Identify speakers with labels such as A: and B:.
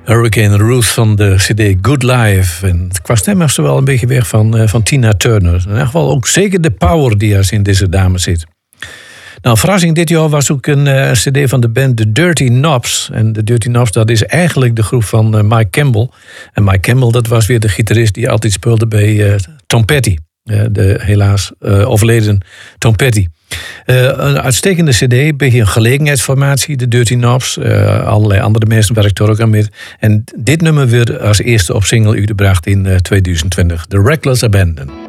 A: Hurricane Ruth van de CD Good Life. En qua stem was ze wel een beetje weg van Tina Turner. In ieder geval ook zeker de power die er in deze dame zit. Nou, verrassing dit jaar was ook een cd van de band The Dirty Knobs. En de Dirty Knobs, dat is eigenlijk de groep van Mike Campbell. En Mike Campbell, dat was weer de gitarist die altijd speelde bij Tom Petty. De helaas overleden Tom Petty. Een uitstekende cd, een beetje een gelegenheidsformatie, de Dirty Knobs. Allerlei andere mensen werken er ook aan mee. En dit nummer werd als eerste op single uitgebracht in 2020. The Reckless Abandon.